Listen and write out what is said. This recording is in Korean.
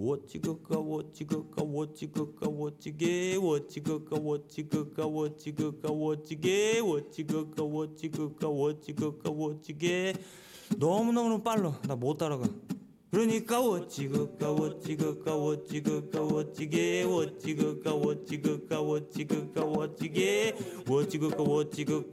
워찌그까 워찌그까 워찌그까 워찌게 워찌그까 워찌그까 워찌그까 워찌게 워찌그까 워찌그까 워찌그까 워찌게 너무너무 빨라. 나 못 따라가. 그러니까 워찌그까 워찌그까 워찌그까 워찌게 워찌그까 워찌그까 워찌그까 워찌게 워찌그까 워찌그까